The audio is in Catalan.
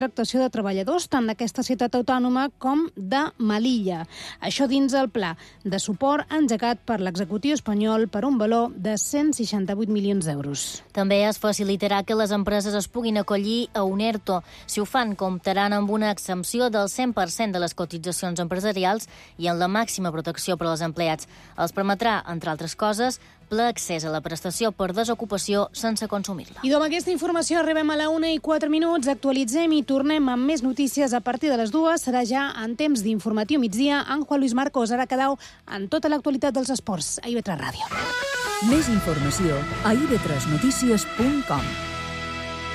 contractació de treballadors tant d'aquesta ciutat autònoma com de Melilla. Això dins el pla de suport engegat per l'executiu espanyol per un valor de 168 milions d'euros. També es facilitarà que les empreses es puguin acollir a un ERTO. Si ho fan, comptaran amb una exempció del 100% de les cotitzacions empresarials i en la màxima protecció per als empleats. Els permetrà, entre altres coses, ple accés a la prestació per desocupació sense consumir-la. I amb aquesta informació arribem a la 1:04, actualitzem i tornem amb més notícies a partir de les 2. Serà ja en temps d'informatiu migdia amb Juan Luis Marcos. Ara quedeu en tota l'actualitat dels esports a IB3 Ràdio. Més informació a ib3notícies.com.